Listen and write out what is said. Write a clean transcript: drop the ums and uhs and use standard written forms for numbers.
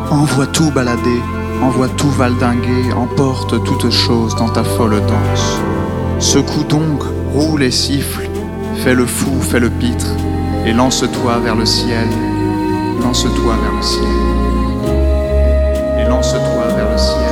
Envoie tout balader, envoie tout valdinguer, emporte toute chose dans ta folle danse. Secoue donc, roule et siffle, fais le fou, fais le pitre, et lance-toi vers le ciel, lance-toi vers le ciel, et lance-toi vers le ciel.